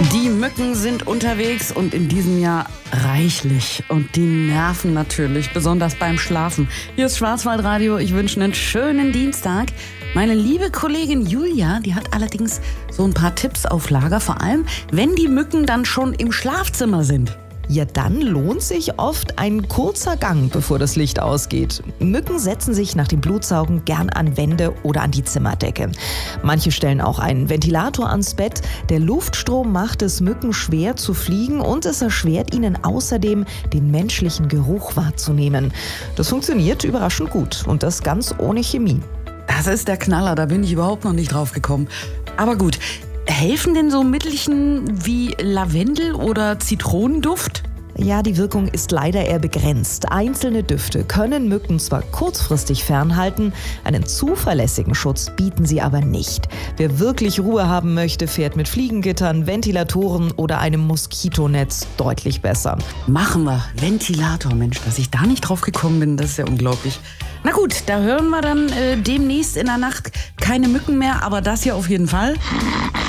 Die Mücken sind unterwegs und in diesem Jahr reichlich. Und die nerven natürlich, besonders beim Schlafen. Hier ist Schwarzwaldradio. Ich wünsche einen schönen Dienstag. Meine liebe Kollegin Julia, die hat allerdings so ein paar Tipps auf Lager. Vor allem, wenn die Mücken dann schon im Schlafzimmer sind. Ja, dann lohnt sich oft ein kurzer Gang, bevor das Licht ausgeht. Mücken setzen sich nach dem Blutsaugen gern an Wände oder an die Zimmerdecke. Manche stellen auch einen Ventilator ans Bett. Der Luftstrom macht es Mücken schwer zu fliegen und es erschwert ihnen außerdem, den menschlichen Geruch wahrzunehmen. Das funktioniert überraschend gut und das ganz ohne Chemie. Das ist der Knaller, da bin ich überhaupt noch nicht drauf gekommen. Aber gut. Helfen denn so Mittelchen wie Lavendel oder Zitronenduft? Ja, die Wirkung ist leider eher begrenzt. Einzelne Düfte können Mücken zwar kurzfristig fernhalten, einen zuverlässigen Schutz bieten sie aber nicht. Wer wirklich Ruhe haben möchte, fährt mit Fliegengittern, Ventilatoren oder einem Moskitonetz deutlich besser. Machen wir. Ventilator, Mensch, dass ich da nicht drauf gekommen bin, das ist ja unglaublich. Na gut, da hören wir dann demnächst in der Nacht keine Mücken mehr, aber das hier auf jeden Fall.